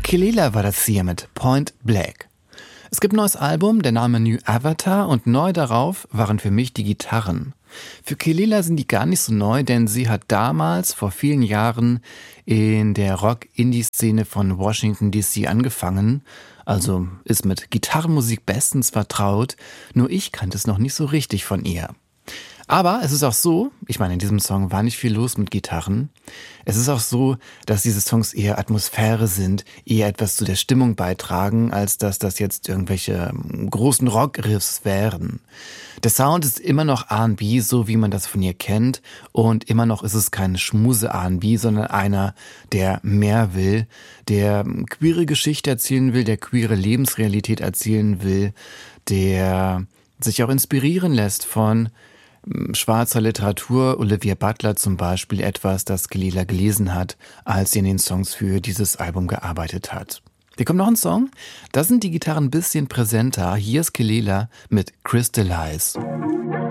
Kelela war das hier mit Point Blank. Es gibt ein neues Album, der Name New Avatar, und neu darauf waren für mich die Gitarren. Für Kelela sind die gar nicht so neu, denn sie hat damals, vor vielen Jahren, in der Rock-Indie-Szene von Washington D.C. angefangen, also ist mit Gitarrenmusik bestens vertraut, nur ich kannte es noch nicht so richtig von ihr. Aber es ist auch so, ich meine, in diesem Song war nicht viel los mit Gitarren. Es ist auch so, dass diese Songs eher Atmosphäre sind, eher etwas zu der Stimmung beitragen, als dass das jetzt irgendwelche großen Rockriffs wären. Der Sound ist immer noch R&B, so wie man das von ihr kennt, und immer noch ist es kein Schmuse-R&B, sondern einer, der mehr will, der queere Geschichte erzählen will, der queere Lebensrealität erzählen will, der sich auch inspirieren lässt von schwarzer Literatur, Olivia Butler zum Beispiel, etwas, das Kelela gelesen hat, als sie in den Songs für dieses Album gearbeitet hat. Hier kommt noch ein Song, da sind die Gitarren ein bisschen präsenter. Hier ist Kelela mit Crystallize.